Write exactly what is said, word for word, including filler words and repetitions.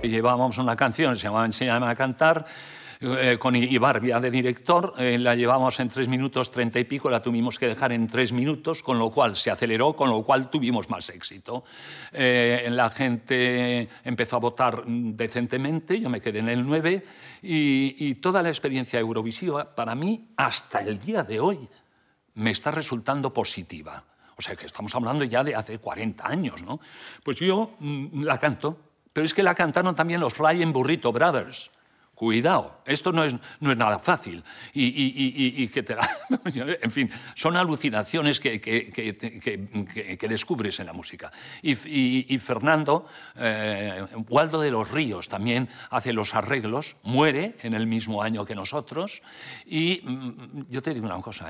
Llevábamos una canción, se llamaba Enséñame a cantar, eh, con Ibarria de director, eh, la llevábamos en tres minutos treinta y pico, la tuvimos que dejar en tres minutos, con lo cual se aceleró, con lo cual tuvimos más éxito. Eh, la gente empezó a votar decentemente, yo me quedé en el nueve, y, y toda la experiencia eurovisiva, para mí, hasta el día de hoy, me está resultando positiva. O sea, que estamos hablando ya de hace cuarenta años, ¿no? Pues yo mm, la canto. Pero es que la cantaron también los Flying Burrito Brothers. Cuidado, esto no es, no es nada fácil. Y, y, y, y que te la... En fin, son alucinaciones que, que, que, que, que descubres en la música. Y, y, y Fernando, eh, Waldo de los Ríos, también hace los arreglos, muere en el mismo año que nosotros. Y yo te digo una cosa,